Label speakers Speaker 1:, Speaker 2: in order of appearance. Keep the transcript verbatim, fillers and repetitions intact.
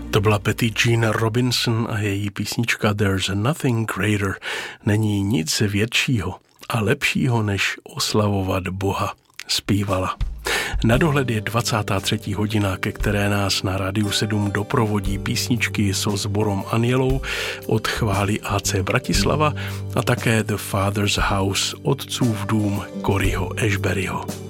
Speaker 1: To byla Patty Jean Robinson a její písnička There's Nothing Greater. Není nic většího a lepšího, než oslavovat Boha, zpívala. Na dohled je dvacátá třetí hodina, ke které nás na Rádiu sedm doprovodí písničky so sborom Anielou od chvály á cé Bratislava a také The Father's House, otcův dům Coryho Ashburyho.